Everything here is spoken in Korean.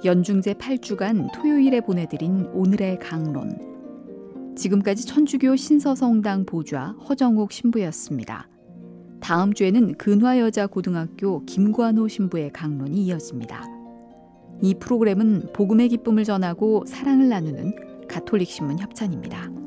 연중제 8주간 토요일에 보내드린 오늘의 강론. 지금까지 천주교 신서성당 보좌 허정옥 신부였습니다. 다음 주에는 근화여자고등학교 김관호 신부의 강론이 이어집니다. 이 프로그램은 복음의 기쁨을 전하고 사랑을 나누는 가톨릭 신문 협찬입니다.